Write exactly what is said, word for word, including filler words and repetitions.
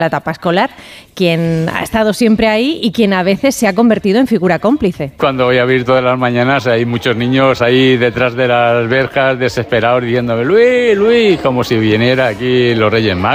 la etapa escolar, quien ha estado siempre ahí y quien a veces se ha convertido en figura cómplice. Cuando voy a abrir todas las mañanas hay muchos niños ahí detrás de las verjas desesperados diciéndome Luis, Luis, como si viniera aquí los Reyes Magos.